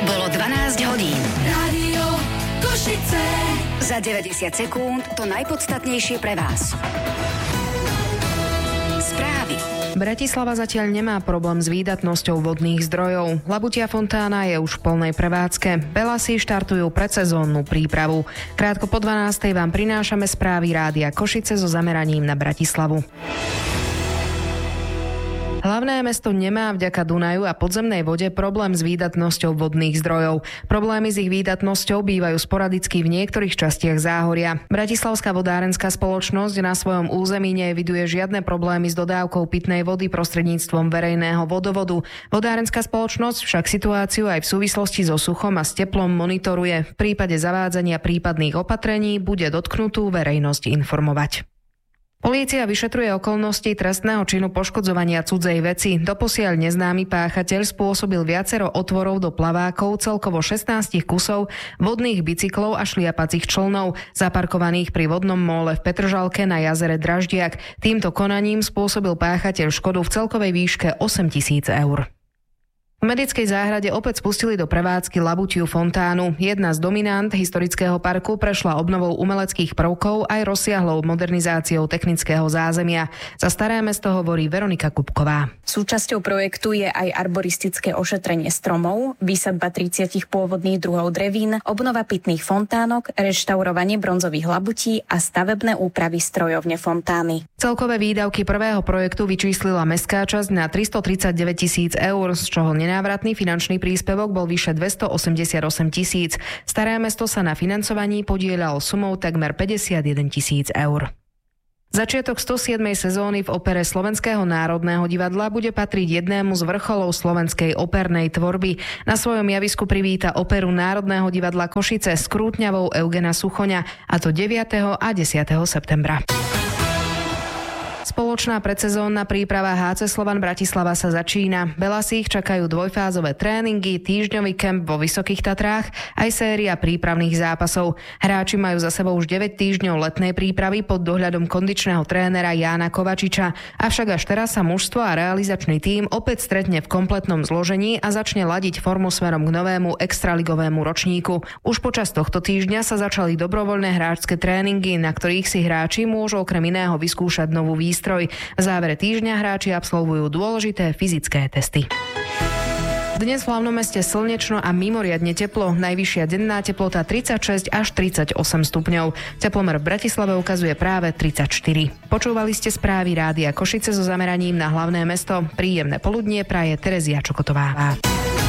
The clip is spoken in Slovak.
Bolo 12 hodín. Rádio Košice. Za 90 sekúnd to najpodstatnejšie pre vás. Správy. Bratislava zatiaľ nemá problém s výdatnosťou vodných zdrojov. Labutia fontána je už v plnej prevádzke. Belasy štartujú predsezónnu prípravu. Krátko po 12:00 vám prinášame správy Rádia Košice so zameraním na Bratislavu. Hlavné mesto nemá vďaka Dunaju a podzemnej vode problém s výdatnosťou vodných zdrojov. Problémy s ich výdatnosťou bývajú sporadicky v niektorých častiach Záhoria. Bratislavská vodárenská spoločnosť na svojom území neeviduje žiadne problémy s dodávkou pitnej vody prostredníctvom verejného vodovodu. Vodárenská spoločnosť však situáciu aj v súvislosti so suchom a s teplom monitoruje. V prípade zavádzania prípadných opatrení bude dotknutú verejnosť informovať. Polícia vyšetruje okolnosti trestného činu poškodzovania cudzej veci. Doposiaľ neznámy páchateľ spôsobil viacero otvorov do plavákov, celkovo 16 kusov vodných bicyklov a šliapacích člnov, zaparkovaných pri vodnom móle v Petržalke na jazere Draždiak. Týmto konaním spôsobil páchateľ škodu v celkovej výške 8 000 eur. V medickej záhrade opäť spustili do prevádzky Labutiu fontánu. Jedna z dominant historického parku prešla obnovou umeleckých prvkov aj rozsiahlou modernizáciou technického zázemia. Za Staré mesto hovorí Veronika Kupková. Súčasťou projektu je aj arboristické ošetrenie stromov, výsadba 30 pôvodných druhov drevín, obnova pitných fontánok, reštaurovanie bronzových labutí a stavebné úpravy strojovne fontány. Celkové výdavky prvého projektu vyčíslila mestská časť na 339 000 eur, z čoho nenávratný finančný príspevok bol vyše 288 000. Staré mesto sa na financovaní podieľalo sumou takmer 51 000 eur. Začiatok 107. sezóny v opere Slovenského národného divadla bude patriť jednému z vrcholov slovenskej opernej tvorby. Na svojom javisku privíta operu Národného divadla Košice s Krútňavou Eugena Suchoňa, a to 9. a 10. septembra. Spoločná predsezónna príprava HC Slovan Bratislava sa začína. Belasí čakajú dvojfázové tréningy, týždňový kemp vo Vysokých Tatrách, aj séria prípravných zápasov. Hráči majú za sebou už 9 týždňov letnej prípravy pod dohľadom kondičného trénera Jána Kovačiča. Avšak až teraz sa mužstvo a realizačný tím opäť stretne v kompletnom zložení a začne ladiť formu smerom k novému extraligovému ročníku. Už počas tohto týždňa sa začali dobrovoľné hráčske tréningy, na ktorých si hráči môžu okrem iného vyskúšať novú výstroj. V závere týždňa hráči absolvujú dôležité fyzické testy. Dnes v hlavnom meste slnečno a mimoriadne teplo. Najvyššia denná teplota 36 až 38 stupňov. Teplomer v Bratislave ukazuje práve 34. Počúvali ste správy Rádia Košice so zameraním na hlavné mesto. Príjemné poludnie praje Terezia Čokotová.